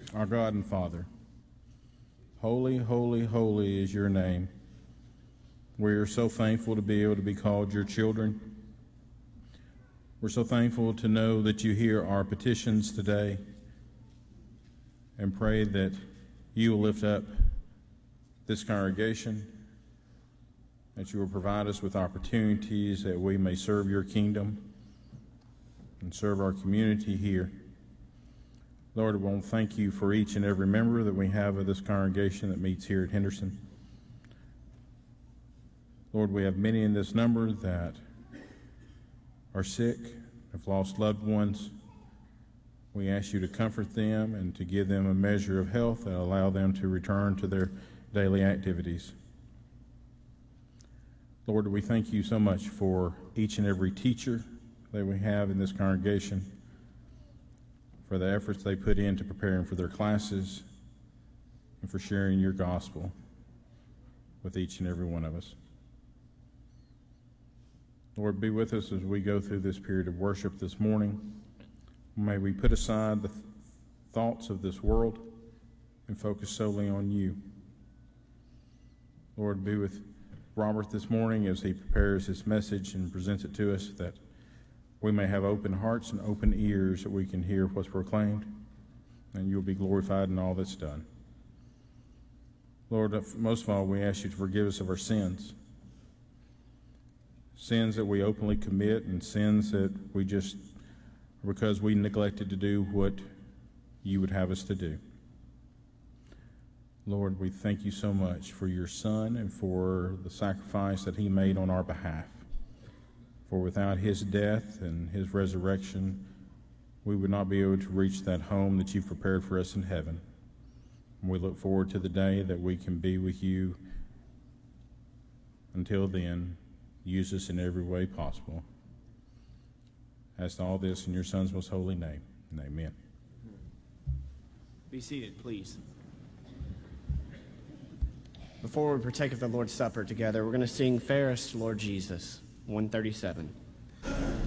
Our God and Father, holy, holy, holy is your name. We are so thankful to be able to be called your children. We're so thankful to know that you hear our petitions today, and pray that you will lift up this congregation, that you will provide us with opportunities that we may serve your kingdom and serve our community here. Lord, I want to thank you for each and every member that we have of this congregation that meets here at Henderson. Lord, we have many in this number that are sick, have lost loved ones. We ask you to comfort them and to give them a measure of health that will allow them to return to their daily activities. Lord, we thank you so much for each and every teacher that we have in this congregation, for the efforts they put into preparing for their classes, and for sharing your gospel with each and every one of us. Lord, be with us as we go through this period of worship this morning. May we put aside the thoughts of this world and focus solely on you. Lord, be with Robert this morning as he prepares his message and presents it to us, that we may have open hearts and open ears that we can hear what's proclaimed, and you'll be glorified in all that's done. Lord, most of all, we ask you to forgive us of our sins. Sins that we openly commit, and sins that we just, because we neglected to do what you would have us to do. Lord, we thank you so much for your Son and for the sacrifice that he made on our behalf. For without his death and his resurrection, we would not be able to reach that home that you've prepared for us in heaven. And we look forward to the day that we can be with you. Until then, use us in every way possible. Ask all this in your Son's most holy name, and amen. Be seated, please. Before we partake of the Lord's Supper together, we're going to sing Fairest Lord Jesus, 137.